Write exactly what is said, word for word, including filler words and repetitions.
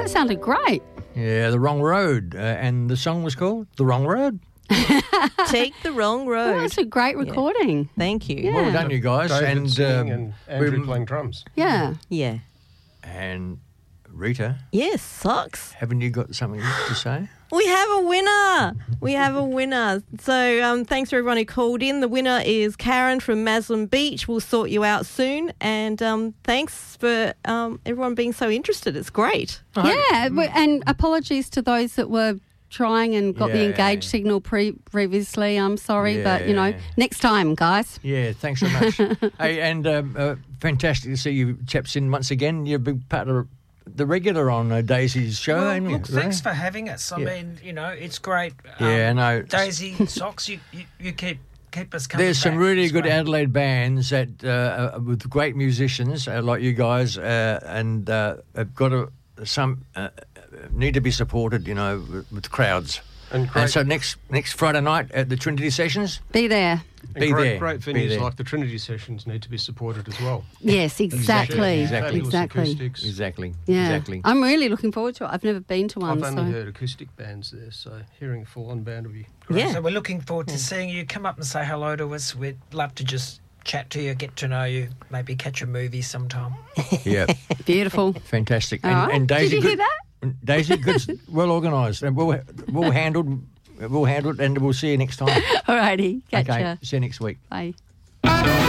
That sounded great. Yeah, The Wrong Road. Uh, and the song was called The Wrong Road. Take the Wrong Road. Well, that's a great recording. Yeah. Thank you. Yeah. Well done, you guys. David and singing um, and Andrew we- playing drums. Yeah. Yeah. And Rita, Yes, socks. haven't you got something to say? We have a winner. We have a winner. So um, thanks for everyone who called in. The winner is Karen from Maslin Beach. We'll sort you out soon. And um, thanks for um, everyone being so interested. It's great. Yeah, w- and apologies to those that were trying and got the Yeah. engaged signal pre- previously. I'm sorry, but, you know, Yeah. next time, guys. Yeah, thanks so much. Hey, and um, uh, fantastic to see you chaps in once again. You're a big part of the regular on uh, Daisy's show, Well, ain't you? look, thanks for having us. I Yeah. mean, you know, it's great. Yeah, Um, no. Daisy, Socks, you, you, you keep keep us coming There's some back. really It's good great. Adelaide bands that uh, uh, with great musicians uh, like you guys, uh, and uh, have got to some uh, need to be supported. You know, with, with crowds. And great, And so next next Friday night at the Trinity Sessions, Be there. and be great, there, great be venues there. like the Trinity Sessions need to be supported as well. Yes, exactly. Exactly. Fabulous Exactly. acoustics. exactly, Yeah. exactly. I'm really looking forward to it. I've never been to one. I've only so. heard acoustic bands there, so hearing a full-on band would be great. Yeah. So we're looking forward to seeing you. Come up and say hello to us. We'd love to just chat to you, get to know you, maybe catch a movie sometime. Yeah, Beautiful. fantastic. All And, right. and Daisy, Did you hear good, that? Daisy, good, well organised, and well, well handled. We'll handle it, and we'll see you next time. All righty. Catch Okay, ya. see you next week. Bye.